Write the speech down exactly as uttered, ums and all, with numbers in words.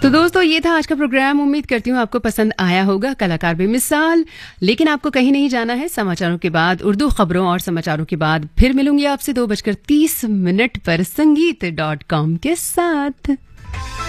तो दोस्तों ये था आज का प्रोग्राम। उम्मीद करती हूँ आपको पसंद आया होगा। कलाकार बेमिसाल। लेकिन आपको कहीं नहीं जाना है। समाचारों के बाद, उर्दू खबरों और समाचारों के बाद फिर मिलूंगी आपसे दो बजकर तीस मिनट पर संगीत डॉट कॉम के साथ।